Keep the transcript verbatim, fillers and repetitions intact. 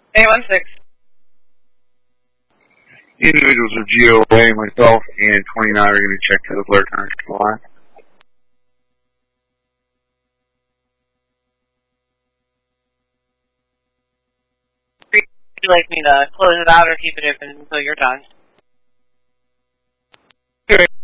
A one six. Individuals of G O A, myself, and twenty-nine are going to check to the alert on the line. Would you like me to close it out or keep it open until you're done? Okay.